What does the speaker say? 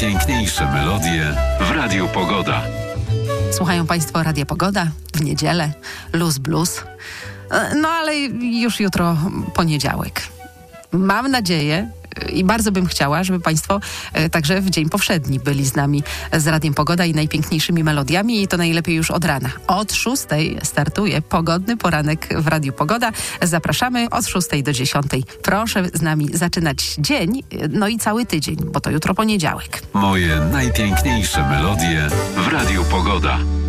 najpiękniejsze melodie w Radiu Pogoda. Słuchają Państwo Radia Pogoda w niedzielę, Luz Blues. No ale już jutro poniedziałek. Mam nadzieję i bardzo bym chciała, żeby Państwo także w dzień powszedni byli z nami z Radiem Pogoda i najpiękniejszymi melodiami i to najlepiej już od rana. Od 6 startuje pogodny poranek w Radiu Pogoda. Zapraszamy od 6 do 10. Proszę z nami zaczynać dzień, no i cały tydzień, bo to jutro poniedziałek. Moje najpiękniejsze melodie w Radiu Pogoda.